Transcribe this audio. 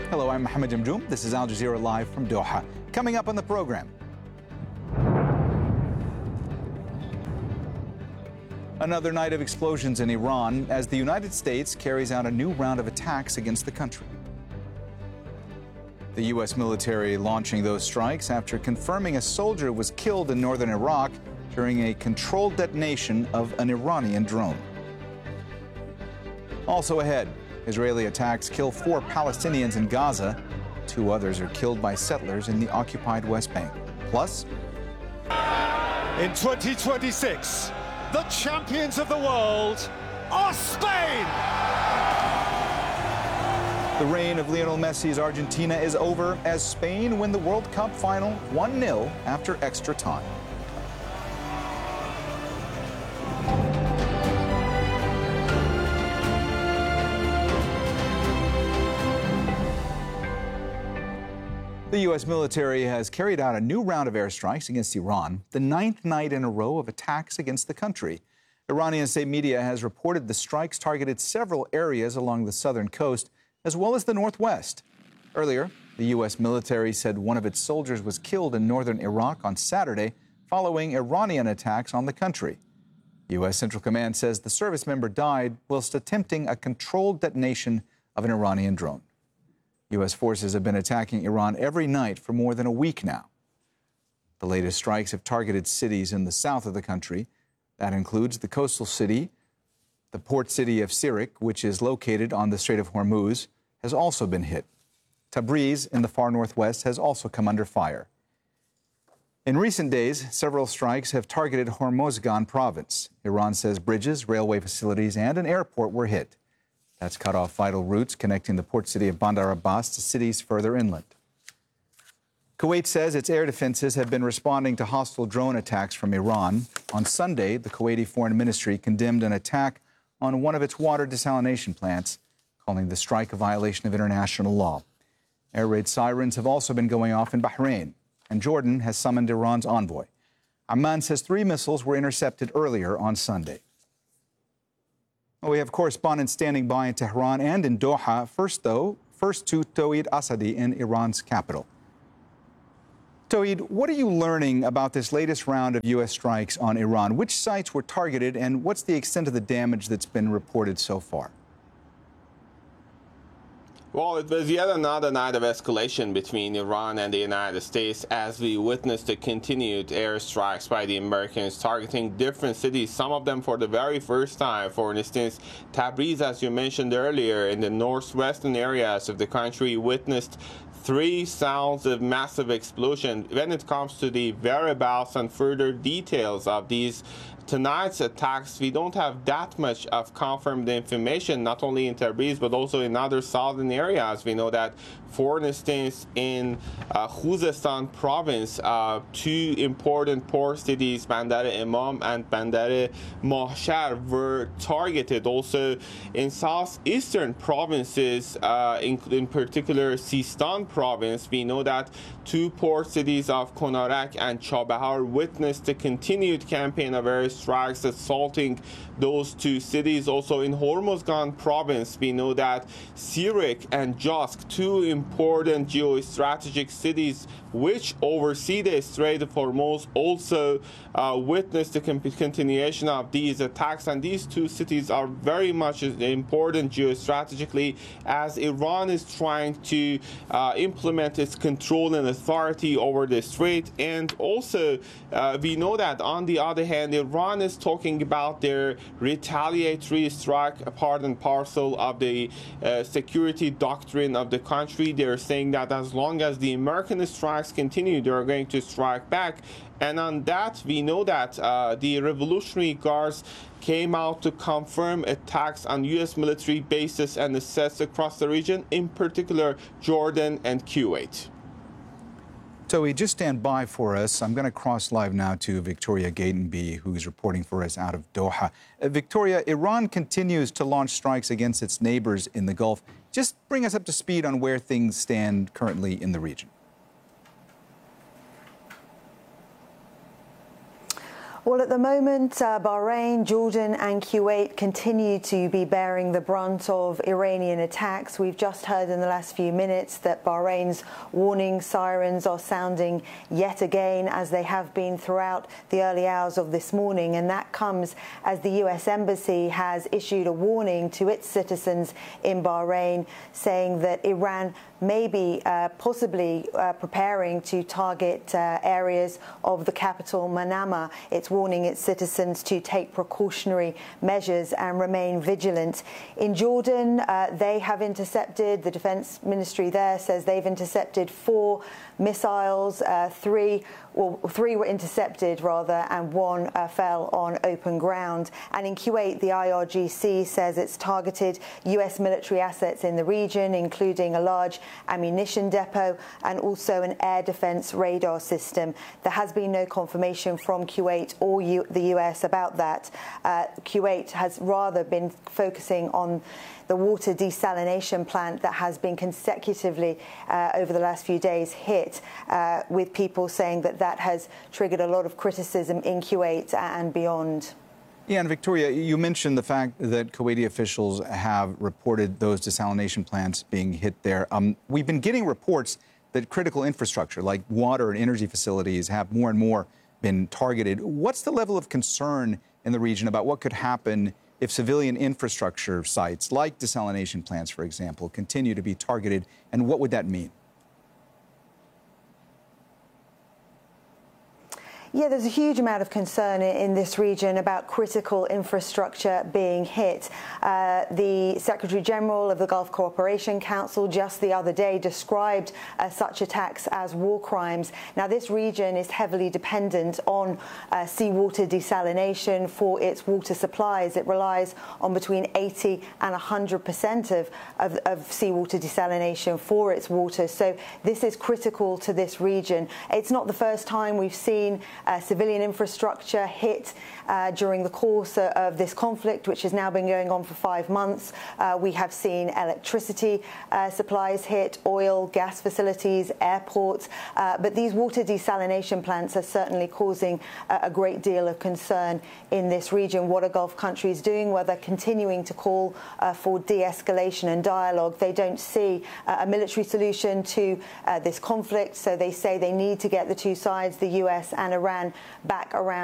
Hello, I'm Mohammed Jamjoom. This is Al Jazeera Live from Doha. Coming up on the program, another night of explosions in Iran as the United States carries out a new round of attacks against the country. The U.S. military launching those strikes after confirming a soldier was killed in northern Iraq during a controlled detonation of an Iranian drone. Also ahead, Israeli attacks kill 4 Palestinians in Gaza. 2 others are killed by settlers in the occupied West Bank. Plus, in 2026, the champions of the world are Spain! The reign of Lionel Messi's Argentina is over as Spain win the World Cup final 1-0 after extra time. The U.S. military has carried out a new round of airstrikes against Iran, the 9th night in a row of attacks against the country. Iranian state media has reported the strikes targeted several areas along the southern coast, as well as the northwest. Earlier, the U.S. military said one of its soldiers was killed in northern Iraq on Saturday following Iranian attacks on the country. U.S. Central Command says the service member died whilst attempting a controlled detonation of an Iranian drone. U.S. forces have been attacking Iran every night for more than a week now. The latest strikes have targeted cities in the south of the country. That includes the coastal city. The port city of Sirik, which is located on the Strait of Hormuz, has also been hit. Tabriz in the far northwest has also come under fire. In recent days, several strikes have targeted Hormozgan province. Iran says bridges, railway facilities, and an airport were hit. That's cut off vital routes connecting the port city of Bandar Abbas to cities further inland. Kuwait says its air defenses have been responding to hostile drone attacks from Iran. On Sunday, the Kuwaiti Foreign Ministry condemned an attack on one of its water desalination plants, calling the strike a violation of international law. Air raid sirens have also been going off in Bahrain, and Jordan has summoned Iran's envoy. Amman says 3 missiles were intercepted earlier on Sunday. We have correspondents standing by in Tehran and in Doha. First to Tawhid Asadi in Iran's capital. Tawhid, what are you learning about this latest round of U.S. strikes on Iran? Which sites were targeted, and what's the extent of the damage that's been reported so far? Well, it was yet another night of escalation between Iran and the United States as we witnessed the continued airstrikes by the Americans targeting different cities, some of them for the very first time. For instance, Tabriz, as you mentioned earlier, in the northwestern areas of the country, witnessed 3 sounds of massive explosion. When it comes to the whereabouts and further details of these tonight's attacks, we don't have that much of confirmed information, not only in Tabriz, but also in other southern areas. We know that, for instance, in Khuzestan province, 2 important port cities, Bandar Imam and Bandar Mahshar, were targeted. Also, in southeastern provinces, in particular Sistan province, we know that 2 port cities of Konarak and Chabahar witnessed the continued campaign of airstrikes assaulting those 2 cities. Also in Hormozgan province, we know that Sirik and Josk, 2 important geostrategic cities which oversee the Strait of Hormuz, also witnessed the continuation of these attacks. And these 2 cities are very much important geostrategically as Iran is trying to implement its control and authority over the strait. And also, we know that, on the other hand, Iran is talking about their retaliatory strike, a part and parcel of the security doctrine of the country. They're saying that as long as the American strikes continue, they're going to strike back. And on that, we know that the Revolutionary Guards came out to confirm attacks on U.S. military bases and assets across the region, in particular Jordan and Kuwait. So just stand by for us. I'm going to cross live now to Victoria Gatenby, who's reporting for us out of Doha. Victoria, Iran continues to launch strikes against its neighbors in the Gulf. Just bring us up to speed on where things stand currently in the region. Well, at the moment, Bahrain, Jordan and Kuwait continue to be bearing the brunt of Iranian attacks. We've just heard in the last few minutes that Bahrain's warning sirens are sounding yet again, as they have been throughout the early hours of this morning. And that comes as the US Embassy has issued a warning to its citizens in Bahrain, saying that Iran may be possibly preparing to target areas of the capital, Manama. It's warning its citizens to take precautionary measures and remain vigilant. In Jordan, they have intercepted, the Defense Ministry there says they've intercepted 4 missiles, 3 were intercepted rather, and 1 fell on open ground. And in Kuwait, the IRGC says it's targeted US military assets in the region, including a large ammunition depot and also an air defense radar system. There has been no confirmation from Kuwait or the US about that. Kuwait has rather been focusing on the water desalination plant that has been consecutively over the last few days hit, with people saying that that has triggered a lot of criticism in Kuwait and beyond. Yeah, and Victoria, you mentioned the fact that Kuwaiti officials have reported those desalination plants being hit there. We've been getting reports that critical infrastructure like water and energy facilities have more and more been targeted. What's the level of concern in the region about what could happen if civilian infrastructure sites like desalination plants, for example, continue to be targeted, and what would that mean? Yeah, there's a huge amount of concern in this region about critical infrastructure being hit. The Secretary General of the Gulf Cooperation Council just the other day described such attacks as war crimes. Now, this region is heavily dependent on seawater desalination for its water supplies. It relies on between 80 and 100% of seawater desalination for its water. So this is critical to this region. It's not the first time we've seen civilian infrastructure hit during the course of this conflict, which has now been going on for 5 months. We have seen electricity supplies hit, oil, gas facilities, airports, but these water desalination plants are certainly causing a great deal of concern in this region. What are Gulf countries doing? Well, they're continuing to call for de-escalation and dialogue. They don't see a military solution to this conflict, so they say they need to get the two sides, the US and Iran, back around